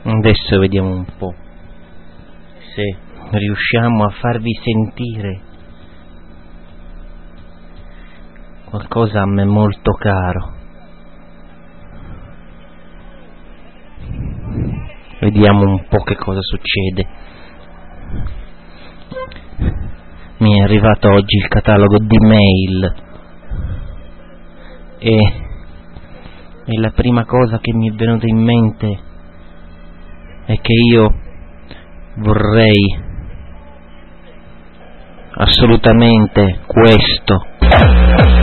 Adesso vediamo un po' se riusciamo a farvi sentire qualcosa a me molto caro. Vediamo un po' che cosa succede. Mi è arrivato oggi il catalogo di mail e la prima cosa che mi è venuta in mente è che io vorrei assolutamente questo.